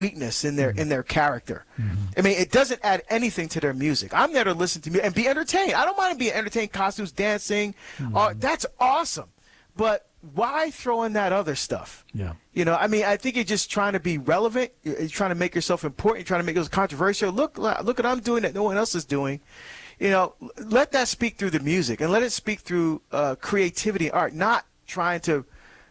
weakness in their character. I mean, it doesn't add anything to their music. I'm there to listen to me and be entertained. I don't mind being entertained, costumes, dancing. That's awesome. But why throw in that other stuff? Yeah. You know, I mean, I think you're just trying to be relevant. You're trying to make yourself important. You're trying to make it controversial. Look what I'm doing that no one else is doing. You know, let that speak through the music and let it speak through creativity, art, not trying to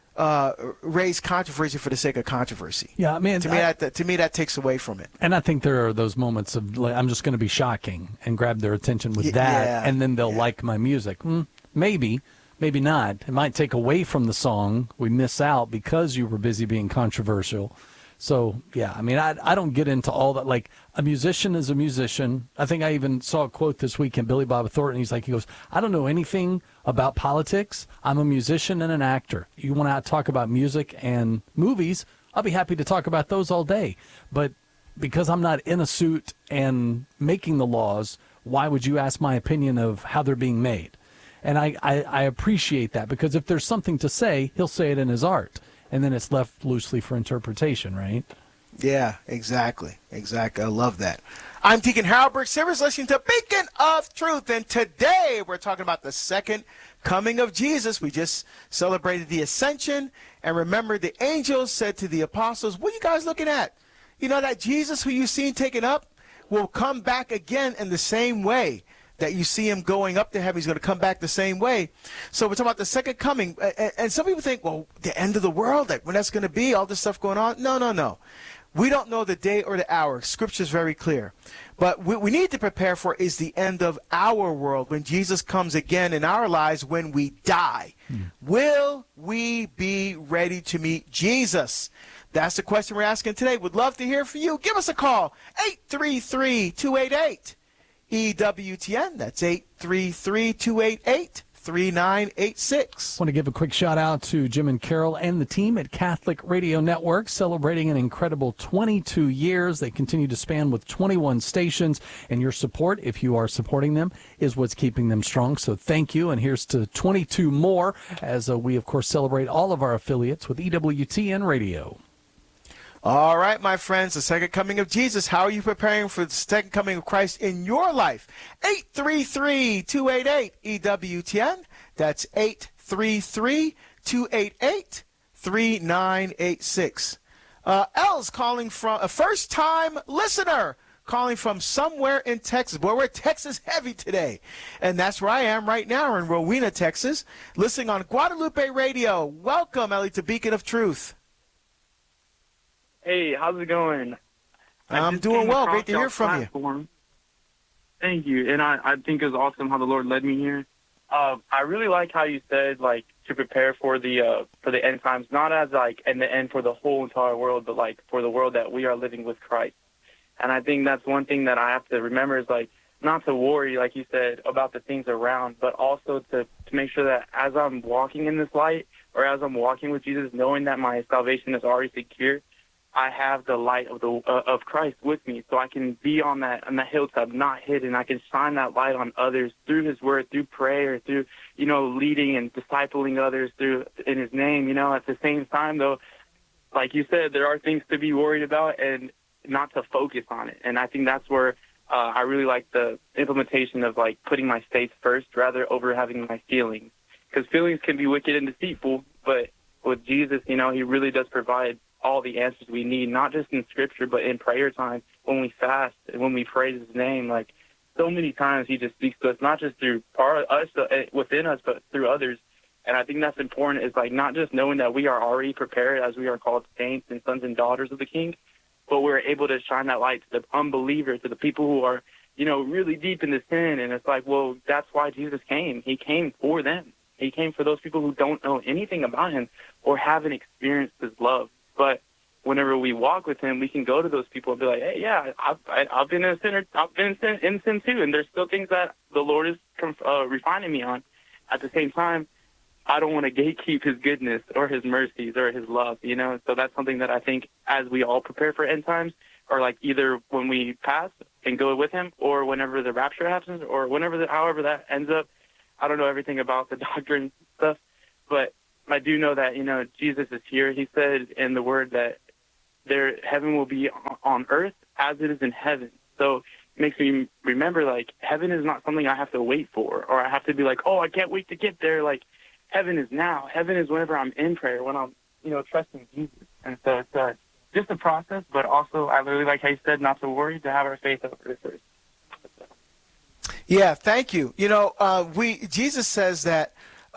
raise controversy for the sake of controversy. Yeah, I mean, to me that takes away from it. And I think there are those moments of like, I'm just going to be shocking and grab their attention with that, and then they'll like my music. Maybe not. It might take away from the song. We miss out because you were busy being controversial. So, yeah, I mean, I don't get into all that. Like, a musician is a musician. I think I even saw a quote this weekend, Billy Bob Thornton. He goes, I don't know anything about politics. I'm a musician and an actor. You want to talk about music and movies, I'll be happy to talk about those all day. But because I'm not in a suit and making the laws, why would you ask my opinion of how they're being made? And I appreciate that, because if there's something to say, he'll say it in his art. And then it's left loosely for interpretation, right? Yeah, exactly. I love that. I'm Deacon Harold Burke Sivers, listening to Beacon of Truth. And today we're talking about the second coming of Jesus. We just celebrated the Ascension. And remember, the angels said to the apostles, what are you guys looking at? You know, that Jesus who you've seen taken up will come back again in the same way that you see him going up to heaven. He's going to come back the same way. So we're talking about the second coming. And some people think, well, the end of the world, like when that's going to be, all this stuff going on. No. We don't know the day or the hour. Scripture is very clear. But what we need to prepare for is the end of our world, when Jesus comes again in our lives, when we die. Will we be ready to meet Jesus? That's the question we're asking today. Would love to hear from you. Give us a call, 833-288. EWTN, that's 833-288-3986. Want to give a quick shout out to Jim and Carol and the team at Catholic Radio Network, celebrating an incredible 22 years. They continue to span with 21 stations, and your support, if you are supporting them, is what's keeping them strong. So thank you, and here's to 22 more as we, of course, celebrate all of our affiliates with EWTN Radio. All right, my friends, the second coming of Jesus. How are you preparing for the second coming of Christ in your life? 833-288-EWTN. That's 833-288-3986. L's calling from a first-time listener, calling from somewhere in Texas. Boy, we're Texas heavy today. And that's where I am right now in Rowena, Texas, listening on Guadalupe Radio. Welcome, Ellie, to Beacon of Truth. Hey, how's it going? I'm doing well. Great to hear from you. Thank you. And I think it was awesome how the Lord led me here. I really like how you said, like, to prepare for the end times, not as, like, in the end for the whole entire world, but, like, for the world that we are living with Christ. And I think that's one thing that I have to remember is, like, not to worry, like you said, about the things around, but also to make sure that as I'm walking in this light, or as I'm walking with Jesus, knowing that my salvation is already secure, I have the light of Christ with me, so I can be on that hilltop, not hidden. I can shine that light on others through His Word, through prayer, through leading and discipling others through in His name. At the same time, though, like you said, there are things to be worried about and not to focus on it. And I think that's where I really like the implementation of like putting my faith first rather over having my feelings, because feelings can be wicked and deceitful. But with Jesus, He really does provide all the answers we need, not just in Scripture, but in prayer time, when we fast and when we praise His name. Like, so many times He just speaks to us, not just through us, within us, but through others. And I think that's important, is like not just knowing that we are already prepared as we are called saints and sons and daughters of the King, but we're able to shine that light to the unbeliever, to the people who are, really deep into sin. And it's like, well, that's why Jesus came. He came for them. He came for those people who don't know anything about Him or haven't experienced His love. But whenever we walk with Him, we can go to those people and be like, hey, yeah, I've been a sinner. I've been in sin too, and there's still things that the Lord is refining me on. At the same time, I don't want to gatekeep His goodness or His mercies or His love, So that's something that I think as we all prepare for end times, or like either when we pass and go with Him, or whenever the rapture happens, or however that ends up. I don't know everything about the doctrine stuff, but I do know that, Jesus is here. He said in the Word that heaven will be on earth as it is in heaven. So it makes me remember, like, heaven is not something I have to wait for, or I have to be like, oh, I can't wait to get there. Like, heaven is now. Heaven is whenever I'm in prayer, when I'm, trusting Jesus. And so it's just a process, but also I really like how you said not to worry, to have our faith over the first. Yeah, thank you. Jesus says that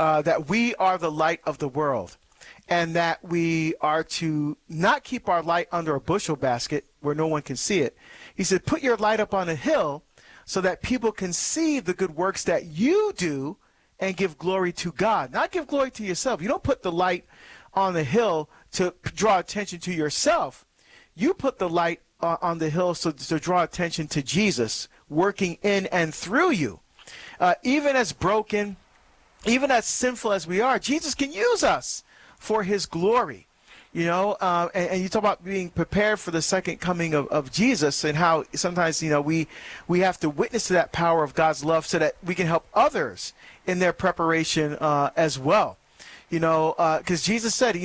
we are the light of the world, and that we are to not keep our light under a bushel basket where no one can see it. He said, put your light up on a hill so that people can see the good works that you do and give glory to God, not give glory to yourself. You don't put the light on the hill to draw attention to yourself. You put the light on the hill to draw attention to Jesus working in and through you. Even as broken, even as sinful as we are, Jesus can use us for his glory. And you talk about being prepared for the second coming of Jesus, and how sometimes, we have to witness to that power of God's love so that we can help others in their preparation as well. Because Jesus said,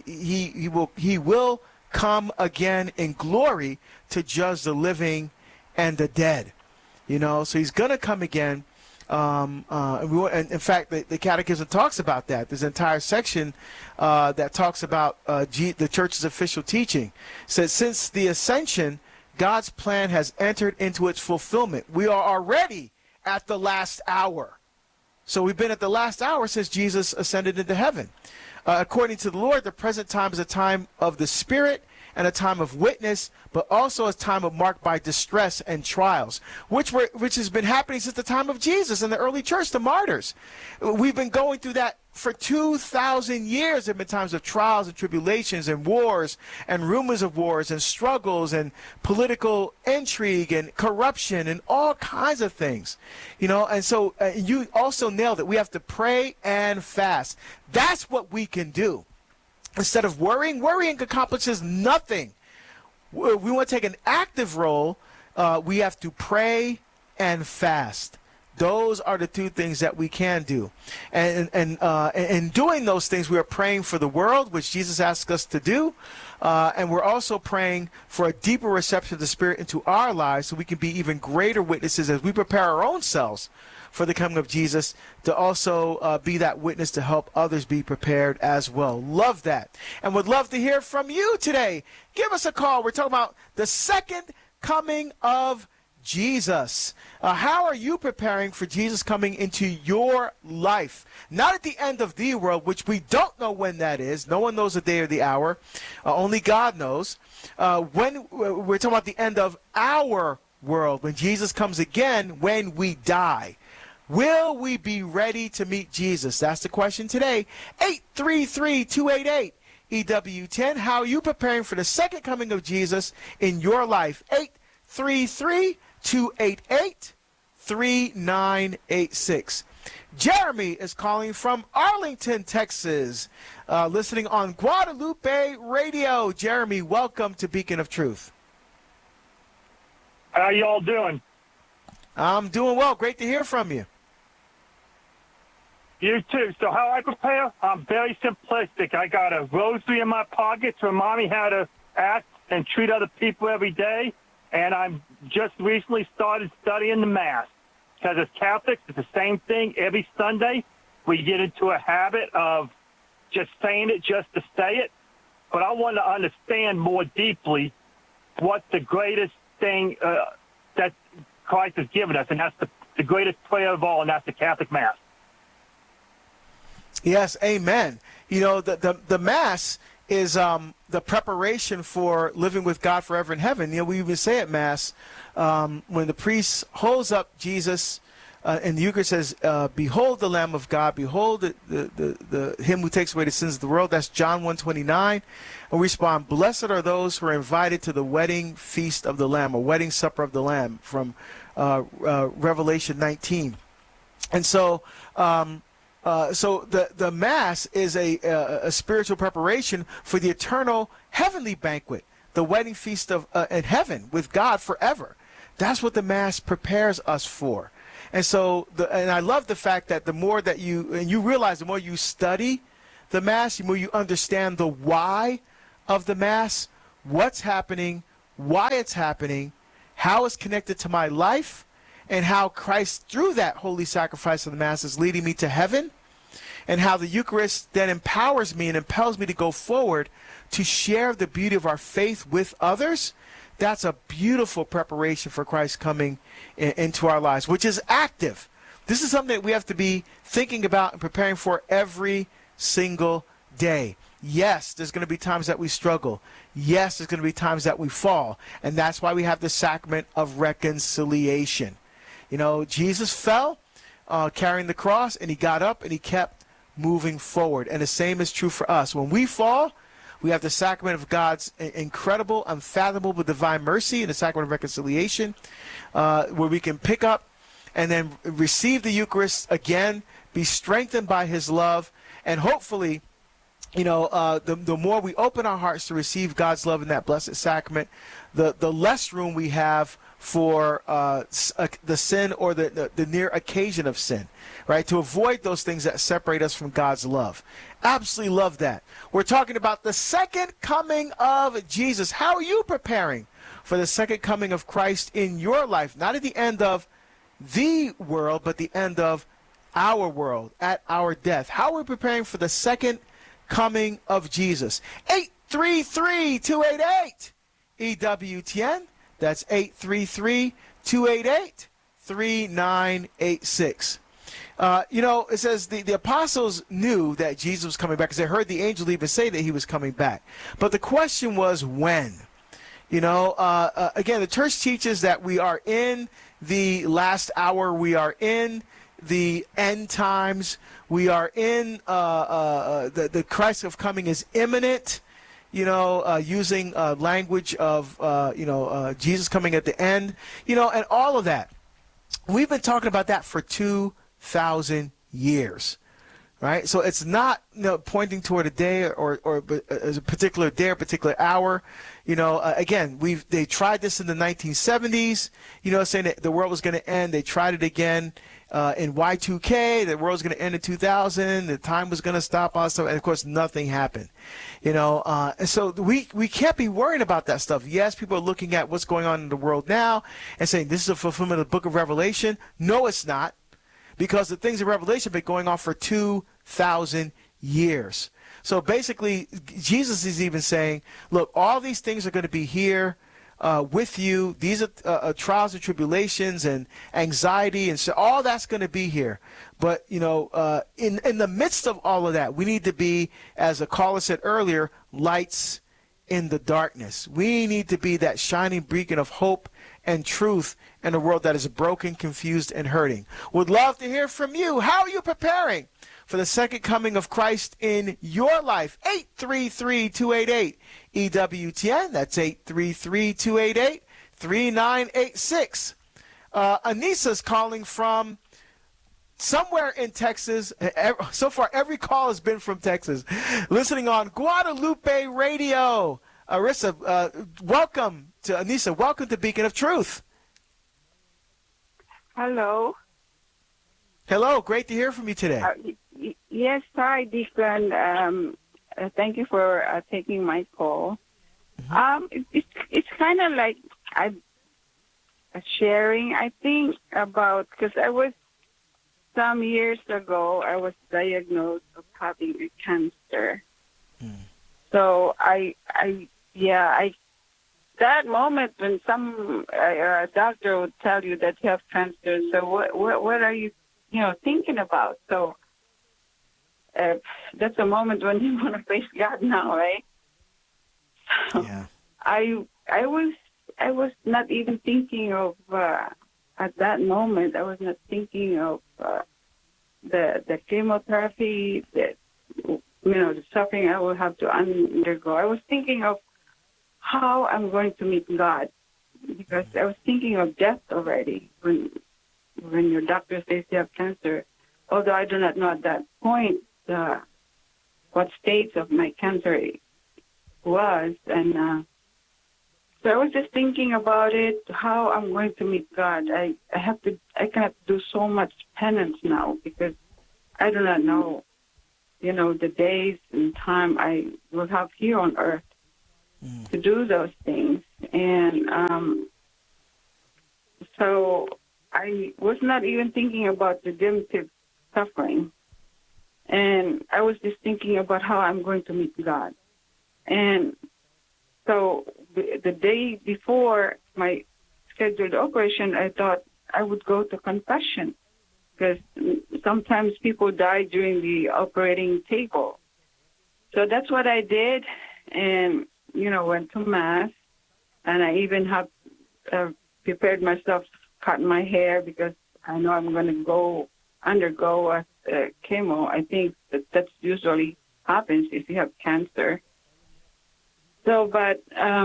he will come again in glory to judge the living and the dead. So he's going to come again. And in fact, the Catechism talks about that. There's an entire section that talks about the church's official teaching. It says, since the ascension, God's plan has entered into its fulfillment. We are already at the last hour. So we've been at the last hour since Jesus ascended into heaven. According to the Lord, the present time is a time of the Spirit and a time of witness, but also a time of marked by distress and trials, which has been happening since the time of Jesus and the early church, the martyrs. We've been going through that for 2,000 years. There have been times of trials and tribulations and wars and rumors of wars and struggles and political intrigue and corruption and all kinds of things. And so you also nailed it. We have to pray and fast. That's what we can do. Instead of worrying accomplishes nothing. We want to take an active role. We have to pray and fast. Those are the two things that we can do. And in doing those things, we are praying for the world, which Jesus asked us to do. And we're also praying for a deeper reception of the Spirit into our lives so we can be even greater witnesses as we prepare our own selves for the coming of Jesus, to also be that witness to help others be prepared as well. Love that. And would love to hear from you today. Give us a call. We're talking about the second coming of Jesus. How are you preparing for Jesus coming into your life? Not at the end of the world, which we don't know when that is. No one knows the day or the hour. Only God knows. When we're talking about the end of our world, when Jesus comes again, when we die. Will we be ready to meet Jesus? That's the question today. 833-288-EW10. How are you preparing for the second coming of Jesus in your life? 833-288-3986. Jeremy is calling from Arlington, Texas, listening on Guadalupe Radio. Jeremy, welcome to Beacon of Truth. How y'all doing? I'm doing well. Great to hear from you. You too. So how I prepare? I'm very simplistic. I got a rosary in my pocket to remind me how to act and treat other people every day. And I'm just recently started studying the Mass. Because as Catholics, it's the same thing every Sunday. We get into a habit of just saying it just to say it. But I want to understand more deeply what the greatest thing that Christ has given us, and that's the greatest prayer of all, and that's the Catholic Mass. Yes, amen. The Mass is the preparation for living with God forever in heaven. We even say at Mass, when the priest holds up Jesus and the Eucharist says, behold the Lamb of God, behold the him who takes away the sins of the world. That's John 1:29. And we respond, blessed are those who are invited to the wedding feast of the Lamb, or wedding supper of the Lamb, from Revelation 19. And so the Mass is a spiritual preparation for the eternal heavenly banquet, the wedding feast of in heaven with God forever. That's what the Mass prepares us for. And so, and I love the fact that the more that you realize, the more you study the Mass, the more you understand the why of the Mass, what's happening, why it's happening, how it's connected to my life, and how Christ, through that holy sacrifice of the Mass, is leading me to heaven, and how the Eucharist then empowers me and impels me to go forward to share the beauty of our faith with others. That's a beautiful preparation for Christ coming into our lives, which is active. This is something that we have to be thinking about and preparing for every single day. Yes, there's going to be times that we struggle. Yes, there's going to be times that we fall. And that's why we have the sacrament of reconciliation. You know, Jesus fell carrying the cross, and he got up and he kept moving forward. And the same is true for us. When we fall, we have the sacrament of God's incredible, unfathomable divine mercy and the sacrament of reconciliation, where we can pick up and then receive the Eucharist again, be strengthened by his love, and hopefully, you know, the more we open our hearts to receive God's love in that blessed sacrament, the less room we have for the sin or the near occasion of sin, right? To avoid those things that separate us from God's love. Absolutely love that. We're talking about the second coming of Jesus. How are you preparing for the second coming of Christ in your life? Not at the end of the world, but the end of our world, at our death. How are we preparing for the second coming of Jesus? 833-288 EWTN. That's 833-288-3986. You know, it says the apostles knew that Jesus was coming back because they heard the angel even say that he was coming back. But the question was when. You know, again, the church teaches that we are in the last hour. We are in the end times. We are in the Christ of coming is imminent. You know, using language of, Jesus coming at the end, you know, and all of that. We've been talking about that for 2,000 years, right? So it's not, you know, pointing toward a day or as a particular day or particular hour. You know, again, they tried this in the 1970s, you know, saying that the world was going to end. They tried it again in Y2K. The world was going to end in 2000. The time was going to stop. Also, and of course, nothing happened. You know, and so we can't be worrying about that stuff. Yes, people are looking at what's going on in the world now and saying this is a fulfillment of the book of Revelation. No, it's not, because the things in Revelation have been going on for 2,000 years. So basically, Jesus is even saying, look, all these things are going to be here with you. These are trials and tribulations and anxiety, and so all that's going to be here. But, you know, in the midst of all of that, we need to be, as a caller said earlier, lights in the darkness. We need to be that shining beacon of hope and truth in a world that is broken, confused, and hurting. Would love to hear from you. How are you preparing for the second coming of Christ in your life? 833-288-EWTN. That's 833-288-3986. Anissa's calling from somewhere in Texas. So far, every call has been from Texas. Listening on Guadalupe Radio. Arissa, welcome to Anissa. Welcome to Beacon of Truth. Hello. Hello. Great to hear from you today. Yes, hi, Deacon. Thank you for taking my call. Mm-hmm. It's kind of like I'm sharing, I think, about, because some years ago, I was diagnosed of having a cancer. So that moment when some doctor would tell you that you have cancer, so what are you, thinking about? So that's a moment when you want to face God now, right? So yeah. I was not even thinking of at that moment. I was not thinking of the chemotherapy, the suffering I will have to undergo. I was thinking of how I'm going to meet God, because I was thinking of death already when your doctor says you have cancer. Although I do not know at that point what stage of my cancer was, and so I was just thinking about it, how I'm going to meet God. I cannot do so much penance now because I do not know, the days and time I will have here on earth. to do those things. And so I was not even thinking about redemptive suffering. And I was just thinking about how I'm going to meet God. And so the day before my scheduled operation, I thought I would go to confession, because sometimes people die during the operating table. So that's what I did, and, went to Mass. And I even have prepared myself, cut my hair, because I know I'm going to undergo a chemo. I think that's usually happens if you have cancer. So, but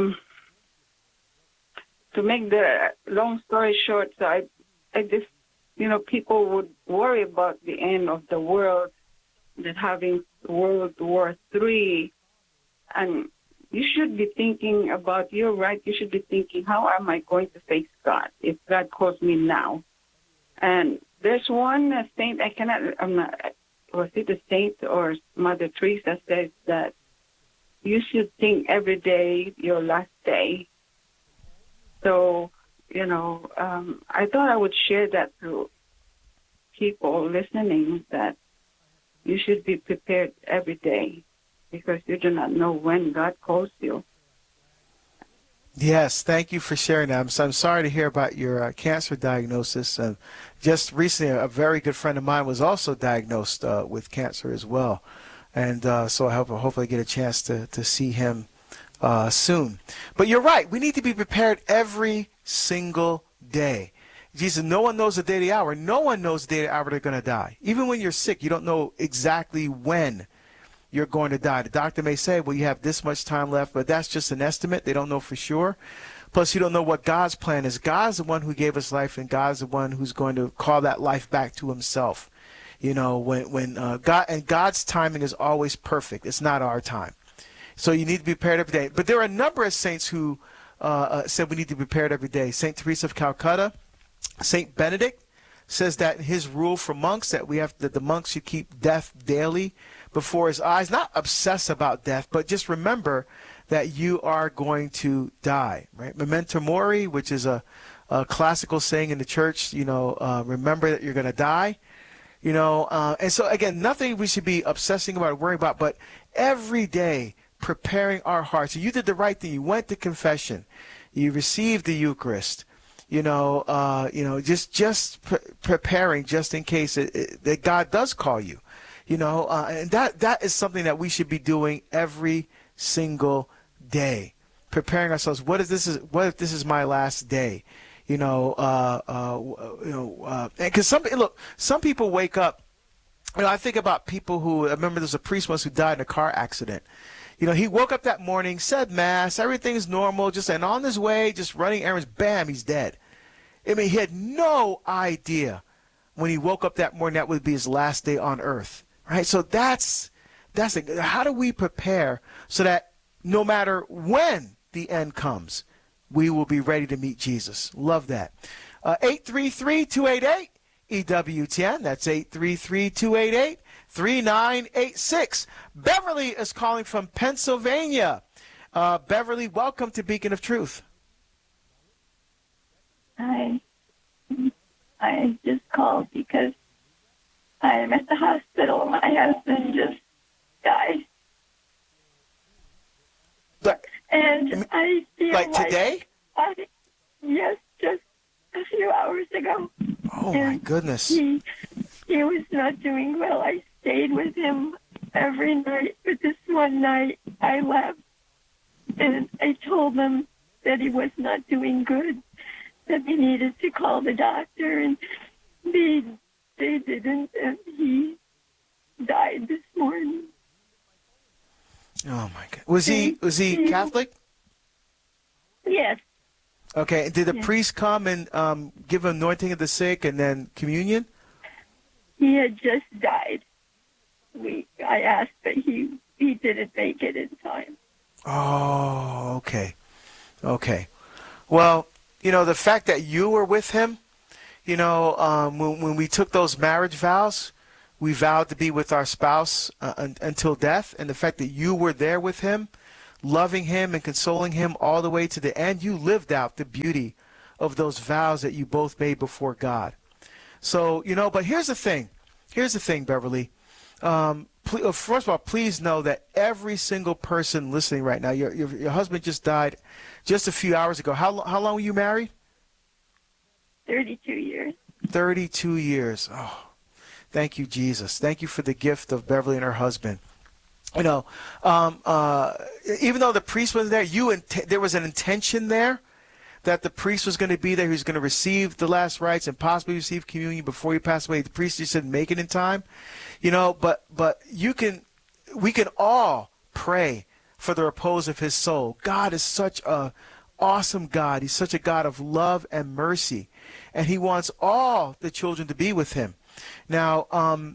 to make the long story short, so I just, people would worry about the end of the world, that having World War III, and you should be thinking about, you're right, you should be thinking, how am I going to face God if God calls me now? And there's one saint, was it a saint or Mother Teresa says that you should think every day your last day. So, I thought I would share that to people listening, that you should be prepared every day, because you do not know when God calls you. Yes, thank you for sharing that. I'm sorry to hear about your cancer diagnosis. Just recently, a very good friend of mine was also diagnosed with cancer as well. And so I hopefully get a chance to see him soon. But you're right. We need to be prepared every single day. Jesus, no one knows the day, the hour. No one knows the day, the hour they're going to die. Even when you're sick, you don't know exactly when you're going to die. The doctor may say, well, you have this much time left, but that's just an estimate. They don't know for sure. Plus, you don't know what God's plan is. God's the one who gave us life, and God's the one who's going to call that life back to himself. When God's timing is always perfect. It's not our time. So you need to be prepared every day. But there are a number of saints who said we need to be prepared every day. St. Teresa of Calcutta, St. Benedict says that in his rule for monks, that the monks should keep death daily before his eyes. Not obsess about death, but just remember that you are going to die. Right? Memento mori, which is a classical saying in the church. Remember that you're going to die. And so again, nothing we should be obsessing about or worrying about, but every day preparing our hearts. You did the right thing. You went to confession. You received the Eucharist. Just preparing just in case that God does call you. And that is something that we should be doing every single day, preparing ourselves. What if this is my last day? Because some people wake up. I think about people who, I remember there's a priest once who died in a car accident. He woke up that morning, said Mass, everything's normal, and on his way, just running errands, bam, he's dead. He had no idea when he woke up that morning that would be his last day on earth, right? So that's how do we prepare so that no matter when the end comes, we will be ready to meet Jesus. Love that. 833-288-EWTN. That's 833-288-3986. Beverly is calling from Pennsylvania. Beverly, welcome to Beacon of Truth. Hi. I just called because I'm at the hospital. My husband just died. And I feel like today? Yes, just a few hours ago. Oh, my goodness. He was not doing well. I stayed with him every night, but this one night I left, and I told them that he was not doing good, that they needed to call the doctor, and they didn't, and he died this morning. Oh my God! Was he Catholic? Yes. Okay. Did the priest come and give anointing of the sick and then communion? He had just died. I asked, but he didn't make it in time. Oh, okay. Well, the fact that you were with him, when we took those marriage vows, we vowed to be with our spouse until death, and the fact that you were there with him, loving him and consoling him all the way to the end. You lived out the beauty of those vows that you both made before God. So, but here's the thing. Beverly. First of all, please know that every single person listening right now, your husband just died just a few hours ago. How long were you married? 32 years. 32 years. Oh, thank you, Jesus. Thank you for the gift of Beverly and her husband. Even though the priest wasn't there, there was an intention there that the priest was going to be there. He was going to receive the last rites and possibly receive communion before he passed away. The priest just didn't make it in time, But we can all pray for the repose of his soul. God is such a awesome God. He's such a God of love and mercy, and he wants all the children to be with him. Now,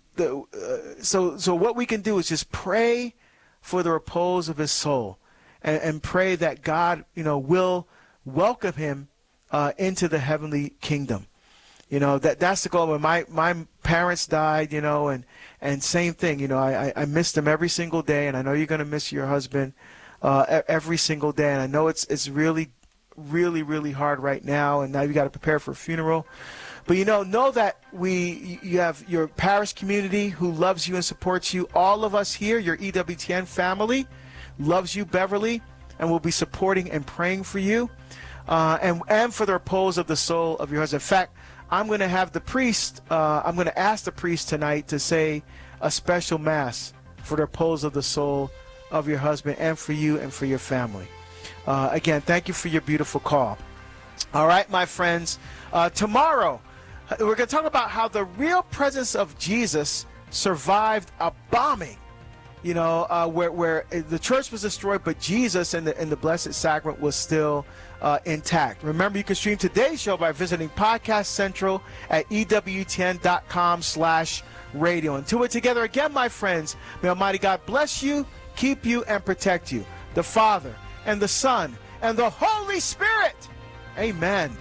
so what we can do is just pray for the repose of his soul, and pray that God, will welcome him into the heavenly kingdom. That's the goal. When my parents died, and same thing, I missed them every single day, and I know you're going to miss your husband every single day, and I know it's really, really, really hard right now, and now you got to prepare for a funeral. But know that you have your parish community who loves you and supports you. All of us here, your EWTN family, loves you, Beverly, and will be supporting and praying for you, and for the repose of the soul of your husband. In fact, I'm going to have the priest, I'm going to ask the priest tonight to say a special mass for the repose of the soul of your husband, and for you and for your family. Again, thank you for your beautiful call. All right, my friends, tomorrow we're going to talk about how the real presence of Jesus survived a bombing, where the church was destroyed, but Jesus and the Blessed Sacrament was still intact. Remember, you can stream today's show by visiting Podcast Central at EWTN.com/radio. Until we're together again, my friends, may Almighty God bless you, keep you, and protect you. The Father, and the Son, and the Holy Spirit. Amen.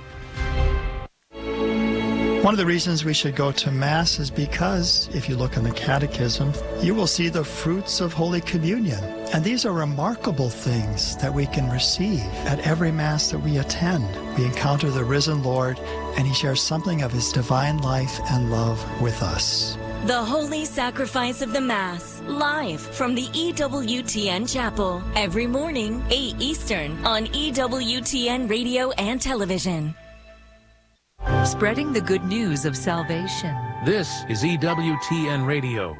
One of the reasons we should go to Mass is because, if you look in the Catechism, you will see the fruits of Holy Communion. And these are remarkable things that we can receive at every Mass that we attend. We encounter the risen Lord, and he shares something of his divine life and love with us. The Holy Sacrifice of the Mass, live from the EWTN Chapel, every morning, 8 Eastern, on EWTN Radio and Television. Spreading the good news of salvation. This is EWTN Radio.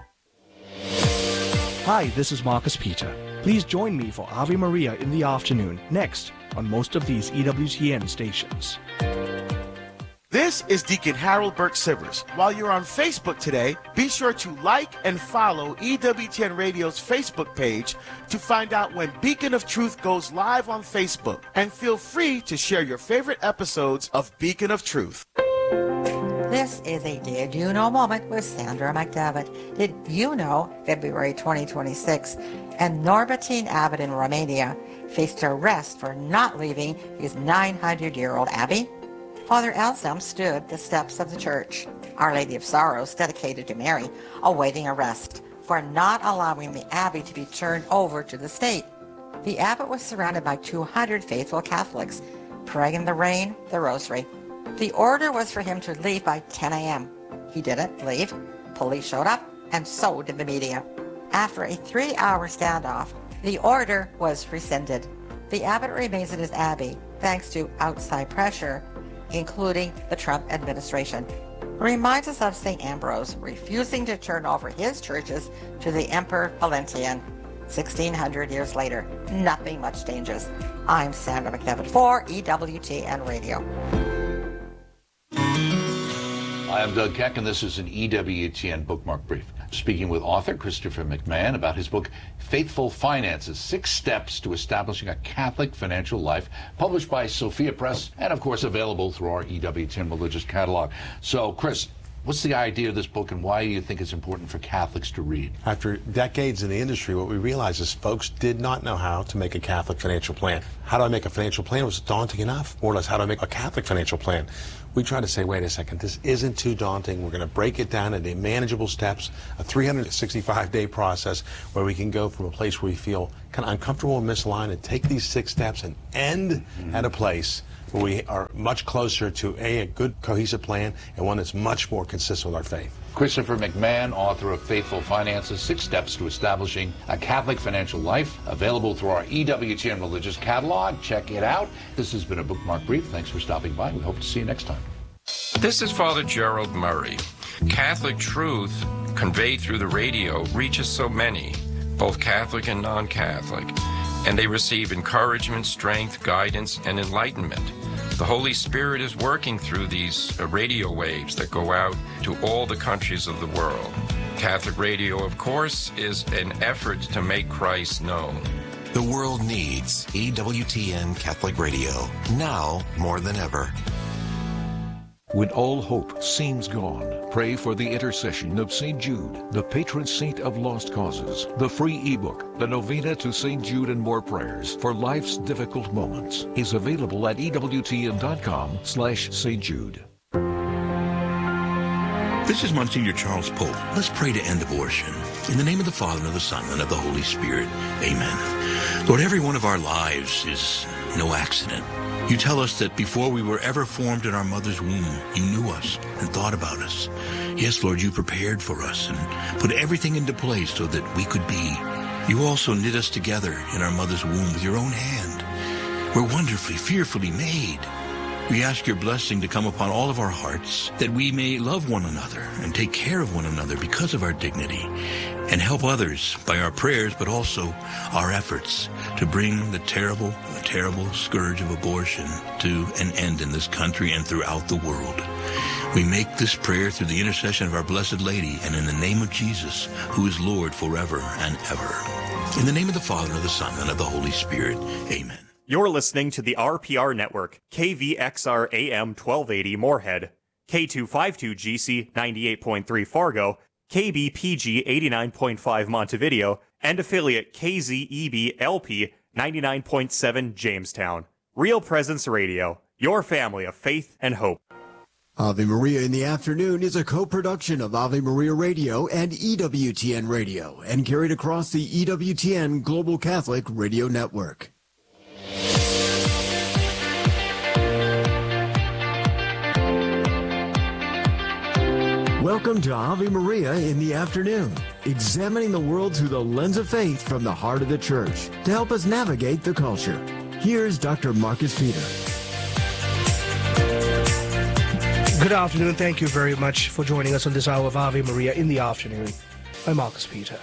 Hi, this is Marcus Peter. Please join me for Ave Maria in the afternoon, next on most of these EWTN stations. This is Deacon Harold Burke-Sivers. While you're on Facebook today, be sure to like and follow EWTN Radio's Facebook page to find out when Beacon of Truth goes live on Facebook. And feel free to share your favorite episodes of Beacon of Truth. This is a Did You Know moment with Sandra McDevitt. Did you know February 2026 and Norbertine Abbot in Romania faced arrest for not leaving his 900-year-old abbey? Father Anselm stood the steps of the church, Our Lady of Sorrows, dedicated to Mary, awaiting arrest for not allowing the abbey to be turned over to the state. The abbot was surrounded by 200 faithful Catholics, praying in the rain, the rosary. The order was for him to leave by 10 a.m. He didn't leave. Police showed up, and so did the media. After a 3-hour standoff, the order was rescinded. The abbot remains in his abbey thanks to outside pressure, including the Trump administration. Reminds us of St. Ambrose refusing to turn over his churches to the Emperor Valentinian. 1,600 years later, nothing much changes. I'm Sandra McDevitt for EWTN Radio. Hi, I'm Doug Keck, and this is an EWTN Bookmark Brief. Speaking with author Christopher McMahon about his book, Faithful Finances, 6 Steps to Establishing a Catholic Financial Life, published by Sophia Press, and of course available through our EWTN Religious Catalog. So, Chris, what's the idea of this book, and why do you think it's important for Catholics to read? After decades in the industry, what we realized is folks did not know how to make a Catholic financial plan. How do I make a financial plan was daunting enough. More or less, how do I make a Catholic financial plan? We try to say, wait a second, this isn't too daunting. We're going to break it down into manageable steps, a 365-day process where we can go from a place where we feel kind of uncomfortable and misaligned and take these 6 steps and end at a place where we are much closer to a good cohesive plan and one that's much more consistent with our faith. Christopher McMahon, author of Faithful Finances, 6 Steps to Establishing a Catholic Financial Life, available through our EWTN Religious Catalog. Check it out. This has been a Bookmark Brief. Thanks for stopping by. We hope to see you next time. This is Father Gerald Murray. Catholic truth conveyed through the radio reaches so many, both Catholic and non-Catholic, and they receive encouragement, strength, guidance, and enlightenment. The Holy Spirit is working through these radio waves that go out to all the countries of the world. Catholic radio, of course, is an effort to make Christ known. The world needs EWTN Catholic Radio, now more than ever. When all hope seems gone, pray for the intercession of St. Jude, the patron saint of lost causes. The free ebook, The Novena to St. Jude and More Prayers for Life's Difficult Moments, is available at EWTN.com/St. Jude. This is Monsignor Charles Pope. Let's pray to end abortion. In the name of the Father, and of the Son, and of the Holy Spirit. Amen. Lord, every one of our lives is no accident. You tell us that before we were ever formed in our mother's womb, you knew us and thought about us. Yes, Lord, you prepared for us and put everything into place so that we could be. You also knit us together in our mother's womb with your own hand. We're wonderfully, fearfully made. We ask your blessing to come upon all of our hearts, that we may love one another and take care of one another because of our dignity, and help others by our prayers, but also our efforts to bring the terrible scourge of abortion to an end in this country and throughout the world. We make this prayer through the intercession of our Blessed Lady and in the name of Jesus, who is Lord forever and ever. In the name of the Father, and of the Son, and of the Holy Spirit. Amen. You're listening to the RPR Network, KVXR AM 1280 Moorhead, K252GC 98.3 Fargo, KBPG 89.5 Montevideo, and affiliate KZEB LP 99.7 Jamestown. Real Presence Radio, your family of faith and hope. Ave Maria in the Afternoon is a co-production of Ave Maria Radio and EWTN Radio, and carried across the EWTN Global Catholic Radio Network. Welcome to Ave Maria in the Afternoon, examining the world through the lens of faith from the heart of the Church to help us navigate the culture. Here's Dr. Marcus Peter. Good afternoon. Thank you very much for joining us on this hour of Ave Maria in the Afternoon. I'm Marcus Peter.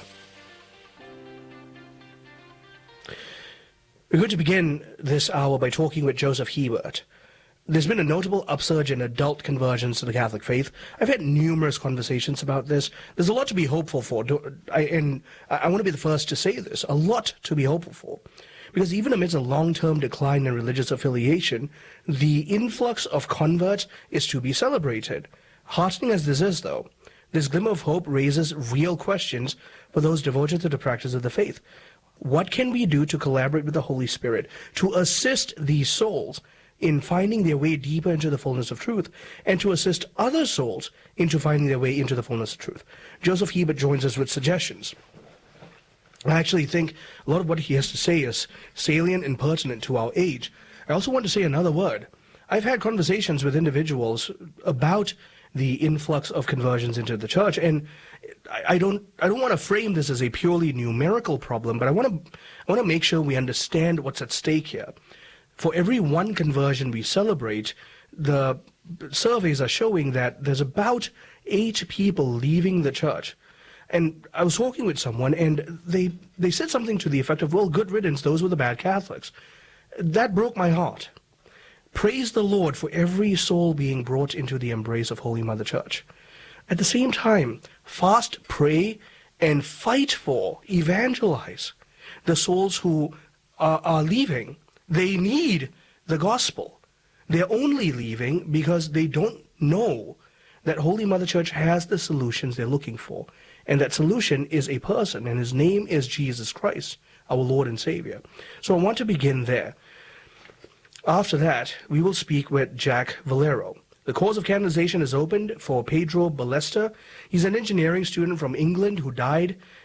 We're going to begin this hour by talking with Joseph Hebert. There's been a notable upsurge in adult conversions to the Catholic faith. I've had numerous conversations about this. There's a lot to be hopeful for, and I want to be the first to say this, a lot to be hopeful for. Because even amidst a long-term decline in religious affiliation, the influx of converts is to be celebrated. Heartening as this is, though, this glimmer of hope raises real questions for those devoted to the practice of the faith. What can we do to collaborate with the Holy Spirit to assist these souls in finding their way deeper into the fullness of truth, and to assist other souls into finding their way into the fullness of truth? Joseph Hebert joins us with suggestions. I actually think a lot of what he has to say is salient and pertinent to our age. I also want to say another word. I've had conversations with individuals about the influx of conversions into the church, and I don't want to frame this as a purely numerical problem, but I want to make sure we understand what's at stake here. For every one conversion we celebrate, the surveys are showing that there's about 8 people leaving the church. And I was talking with someone, and they said something to the effect of, well, good riddance, those were the bad Catholics. That broke my heart. Praise the Lord for every soul being brought into the embrace of Holy Mother Church. At the same time, fast, pray, and fight for, evangelize the souls who are leaving. They need the gospel. They're only leaving because they don't know that Holy Mother Church has the solutions they're looking for. And that solution is a person, and his name is Jesus Christ, our Lord and Savior. So I want to begin there. After that, we will speak with Jack Valero. The cause of canonization is opened for Pedro Ballesta. He's an engineering student from England who died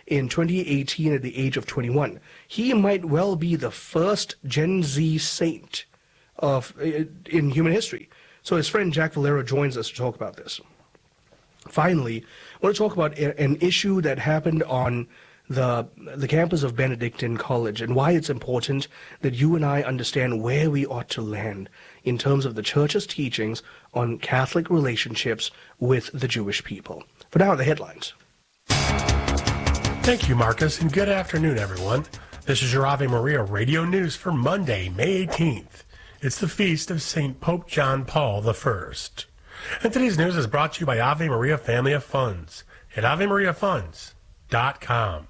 in 2018 at the age of 21. He might well be the first Gen Z saint in human history. So his friend Jack Valero joins us to talk about this. Finally, I want to talk about an issue that happened on the campus of Benedictine College and why it's important that you and I understand where we ought to land in terms of the church's teachings on Catholic relationships with the Jewish people. For now, the headlines. Thank you, Marcus, and good afternoon, everyone. This is your Ave Maria Radio News for Monday, May 18th. It's the feast of St. Pope John Paul I. And today's news is brought to you by Ave Maria Family of Funds at AveMariaFunds.com.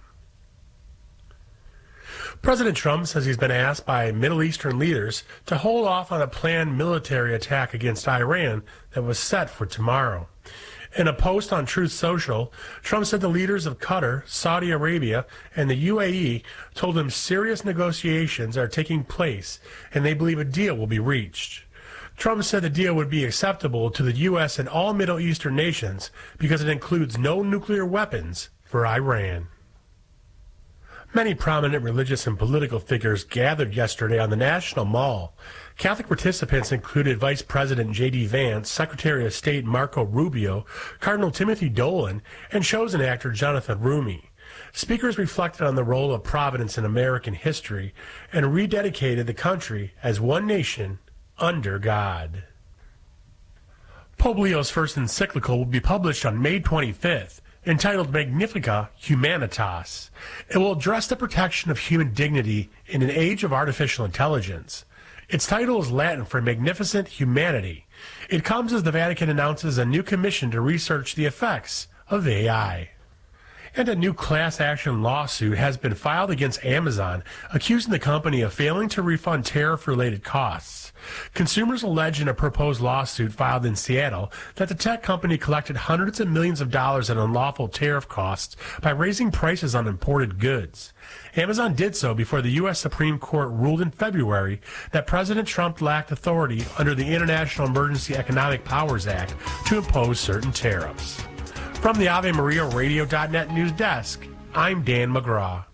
President Trump says he's been asked by Middle Eastern leaders to hold off on a planned military attack against Iran that was set for tomorrow. In a post on Truth Social, Trump said the leaders of Qatar, Saudi Arabia, and the UAE told him serious negotiations are taking place and they believe a deal will be reached. Trump said the deal would be acceptable to the U.S. and all Middle Eastern nations because it includes no nuclear weapons for Iran. Many prominent religious and political figures gathered yesterday on the National Mall. Catholic participants included Vice President J.D. Vance, Secretary of State Marco Rubio, Cardinal Timothy Dolan, and chosen actor Jonathan Rumi. Speakers reflected on the role of Providence in American history and rededicated the country as one nation under God. Pope Leo's first encyclical will be published on May 25th. Entitled Magnificat Humanitas. It will address the protection of human dignity in an age of artificial intelligence. Its title is Latin for Magnificent Humanity. It comes as the Vatican announces a new commission to research the effects of AI. And a new class action lawsuit has been filed against Amazon, accusing the company of failing to refund tariff-related costs. Consumers allege in a proposed lawsuit filed in Seattle that the tech company collected hundreds of millions of dollars in unlawful tariff costs by raising prices on imported goods. Amazon did so before the U.S. Supreme Court ruled in February that President Trump lacked authority under the International Emergency Economic Powers Act to impose certain tariffs. From the AveMariaRadio.net news desk, I'm Dan McGraw.